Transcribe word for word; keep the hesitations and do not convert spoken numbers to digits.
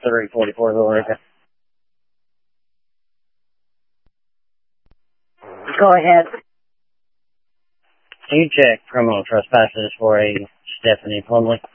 three forty-four Lorica. Go ahead. Can you check criminal trespasses for a Stephanie Plumley?